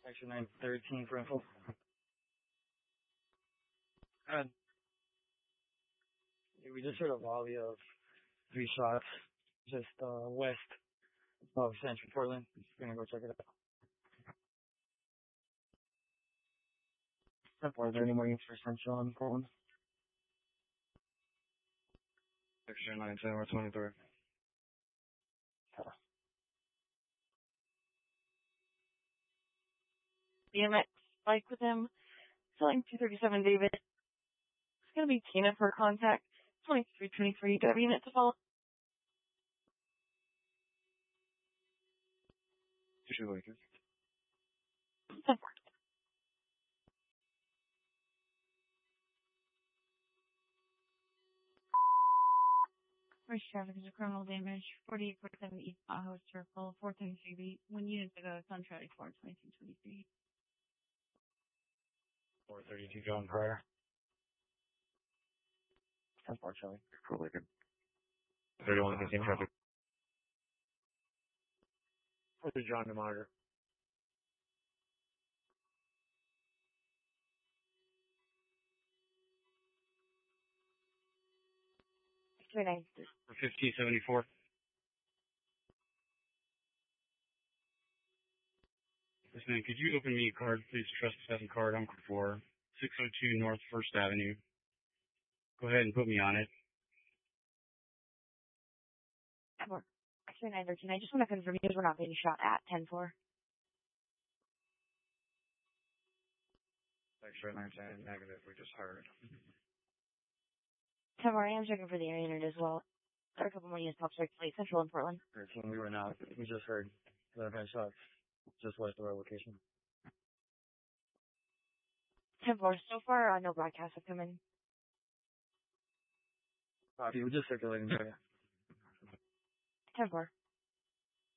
Section 913 for info. And we just heard a volley of 3 shots just west of Central Portland. Just gonna go check it out. Are there any more news for Central in Portland? Section 910 or 23. BMX bike with him, selling 237 David. It's gonna be Tina for contact. 2323. Do I have a unit to follow? 2 acres. 10-4. First traffic is a criminal damage. 4847 East Tahoe Circle, 410 1 unit to go. Contrary 42223. 432 John Pryor. 10-4 Charlie. Cool, good. 31 15 traffic. For the John to monitor. Very nice. For 1574. Yes, man, could you open me a card, please? Trespassing card, I'm for 602 North 1st Avenue. Go ahead and put me on it. Actually, 913. I just want to confirm because we're not being shot at 10-4. Extra 910 negative, we just heard. 10-4, I am checking for the air unit as well. There are a couple more units top strike plate, Central in Portland. 13, we were not. We just heard that I've had shots just west of our location. 10-4, so far, no broadcasts have come in. Copy, we're just circulating. 10-4.